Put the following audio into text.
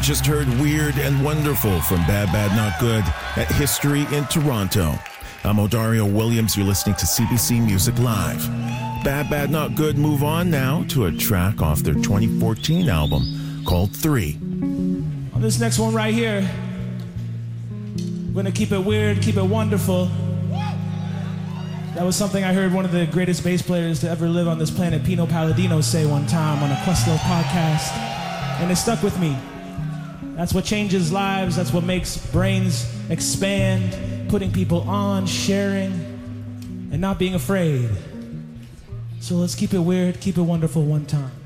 just heard Weird and Wonderful from Bad Bad Not Good at History in Toronto. I'm Odario Williams. You're listening to CBC Music Live. Bad Bad Not Good move on now to a track off their 2014 album called 3. On this next one right here, we're going to keep it weird, keep it wonderful. That was something I heard one of the greatest bass players to ever live on this planet, Pino Palladino, say one time on a Questlove podcast. And it stuck with me. That's what changes lives. That's what makes brains expand, putting people on, sharing, and not being afraid. So let's keep it weird, keep it wonderful one time.